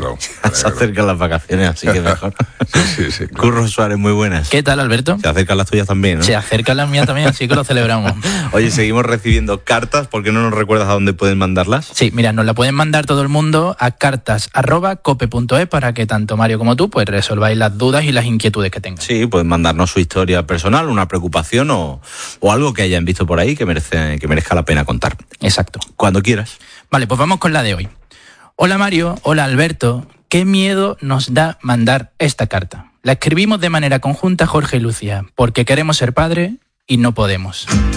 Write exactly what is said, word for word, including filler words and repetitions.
acuerdo. Se acercan las vacaciones, así que mejor. Sí, sí, sí. Claro. Curro Suárez, muy buenas. ¿Qué tal, Alberto? Se acercan las tuyas también, ¿no? Se acercan las mías también, así que lo celebramos. Oye, seguimos recibiendo cartas. ¿Por qué no nos recuerdas a dónde pueden mandarlas? Sí, mira, nos la pueden mandar todo el mundo a cartas arroba cope punto es para que tanto Mario como tú pues resolváis las dudas y las inquietudes que tengan. Sí, pueden mandarnos su historia personal, una preocupación o, o algo que hayan visto por ahí que merece, que merezca la pena contar. Exacto. Cuando quieras. Vale, pues vamos con la de hoy. Hola Mario, hola Alberto. ¿Qué miedo nos da mandar esta carta? La escribimos de manera conjunta Jorge y Lucía, porque queremos ser padre y no podemos.